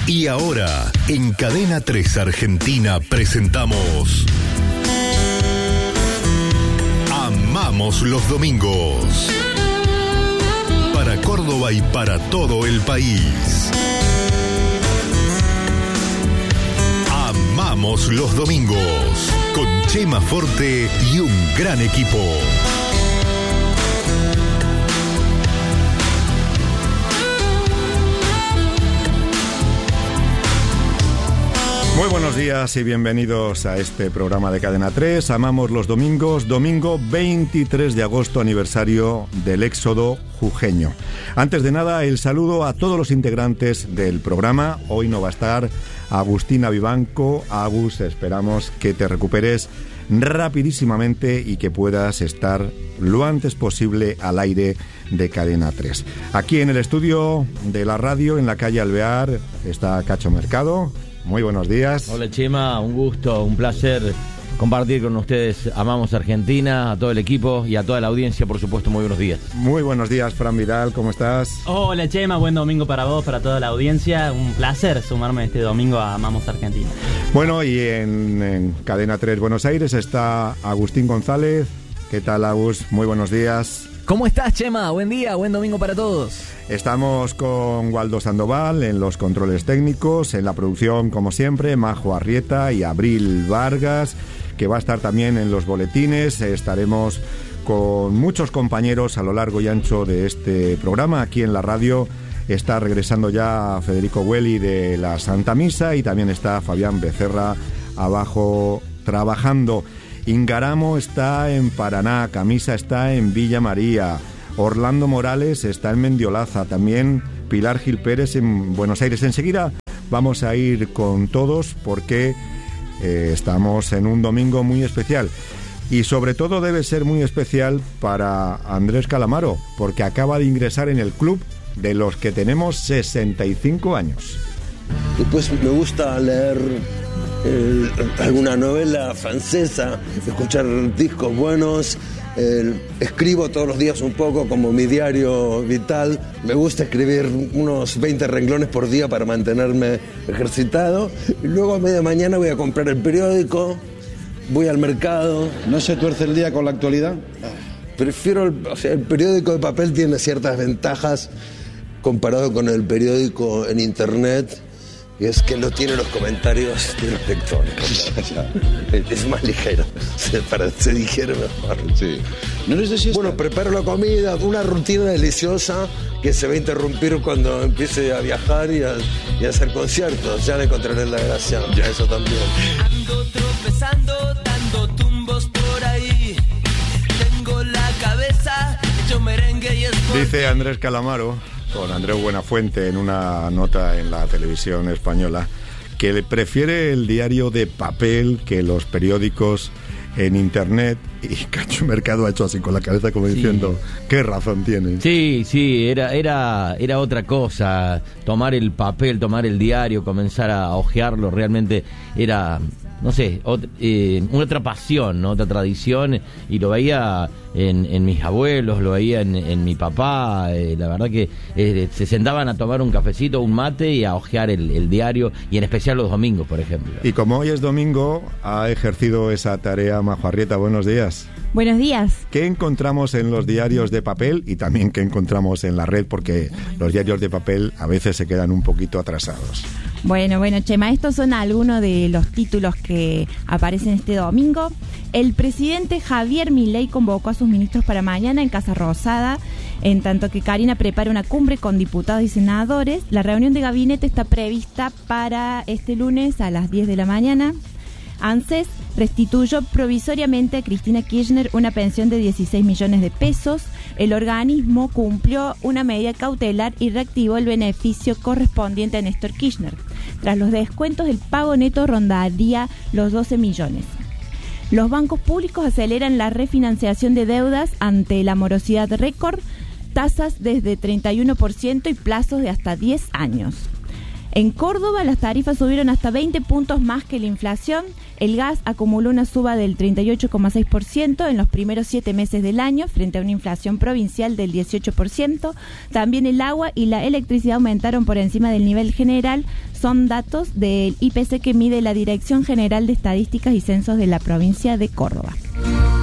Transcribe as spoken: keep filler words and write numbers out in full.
Y ahora, en Cadena tres Argentina presentamos Amamos los Domingos. Para Córdoba y para todo el país. Amamos los Domingos. Con Chema Forte y un gran equipo. Muy buenos días y bienvenidos a este programa de Cadena tres. Amamos los domingos, domingo veintitrés de agosto, aniversario del éxodo jujeño. Antes de nada, el saludo a todos los integrantes del programa. Hoy no va a estar Agustina Vivanco. Agus, esperamos que te recuperes rapidísimamente y que puedas estar lo antes posible al aire de Cadena tres. Aquí en el estudio de la radio, en la calle Alvear, está Cacho Mercado. Muy buenos días. Hola Chema, un gusto, un placer compartir con ustedes. Amamos Argentina, a todo el equipo y a toda la audiencia, por supuesto. Muy buenos días. Muy buenos días, Fran Vidal, ¿cómo estás? Hola Chema, buen domingo para vos, para toda la audiencia. Un placer sumarme este domingo a Amamos Argentina. Bueno, y en, en Cadena tres Buenos Aires está Agustín González. ¿Qué tal, Agus? Muy buenos días. ¿Cómo estás, Chema? Buen día, buen domingo para todos. Estamos con Waldo Sandoval en los controles técnicos, en la producción, como siempre, Majo Arrieta y Abril Vargas, que va a estar también en los boletines. Estaremos con muchos compañeros a lo largo y ancho de este programa. Aquí en la radio está regresando ya Federico Hueli de la Santa Misa y también está Fabián Becerra abajo trabajando. Ingaramo está en Paraná, Camisa está en Villa María, Orlando Morales está en Mendiolaza, también Pilar Gil Pérez en Buenos Aires. Enseguida vamos a ir con todos porque eh, estamos en un domingo muy especial y sobre todo debe ser muy especial para Andrés Calamaro porque acaba de ingresar en el club de los que tenemos sesenta y cinco años. Después me gusta leer eh, alguna novela francesa, escuchar discos buenos, eh, escribo todos los días un poco como mi diario vital. Me gusta escribir unos veinte renglones por día para mantenerme ejercitado. Y luego a media mañana voy a comprar el periódico, voy al mercado. ¿No se tuerce el día con la actualidad? Prefiero, el, o sea, el periódico de papel tiene ciertas ventajas comparado con el periódico en internet. Y es que no tiene los comentarios de los lectores. Es más ligero, se, para, se digiere mejor. Sí. ¿No les decís? Bueno, preparo la comida, una rutina deliciosa que se va a interrumpir cuando empiece a viajar y a, y a hacer conciertos. Ya le encontraré la gracia a eso también. Ando tropezando, dando tumbos por ahí. Tengo la cabeza hecho merengue y es... Dice Andrés Calamaro, con Andreu Buenafuente en una nota en la televisión española, que prefiere el diario de papel que los periódicos en internet. Y Cacho Mercado ha hecho así con la cabeza como diciendo, sí. ¿Qué razón tiene? Sí, sí, era, era, era otra cosa. Tomar el papel, tomar el diario, comenzar a hojearlo, realmente era... no sé, otra, eh, otra pasión, ¿no? Otra tradición, y lo veía en, en mis abuelos, lo veía en, en mi papá, eh, la verdad que eh, se sentaban a tomar un cafecito, un mate y a hojear el, el diario, y en especial los domingos, por ejemplo. Y como hoy es domingo, ha ejercido esa tarea Majo Arrieta. Buenos días. Buenos días. ¿Qué encontramos en los diarios de papel y también qué encontramos en la red? Porque los diarios de papel a veces se quedan un poquito atrasados. Bueno, bueno, Chema, estos son algunos de los títulos que aparecen este domingo. El presidente Javier Milei convocó a sus ministros para mañana en Casa Rosada, en tanto que Karina prepara una cumbre con diputados y senadores. La reunión de gabinete está prevista para este lunes a las diez de la mañana. ANSES restituyó provisoriamente a Cristina Kirchner una pensión de dieciséis millones de pesos. El organismo cumplió una medida cautelar y reactivó el beneficio correspondiente a Néstor Kirchner. Tras los descuentos, el pago neto rondaría los doce millones. Los bancos públicos aceleran la refinanciación de deudas ante la morosidad récord, tasas desde treinta y uno por ciento y plazos de hasta diez años. En Córdoba las tarifas subieron hasta veinte puntos más que la inflación. El gas acumuló una suba del treinta y ocho coma seis por ciento en los primeros siete meses del año, frente a una inflación provincial del dieciocho por ciento. También el agua y la electricidad aumentaron por encima del nivel general. Son datos del I P C que mide la Dirección General de Estadísticas y Censos de la provincia de Córdoba.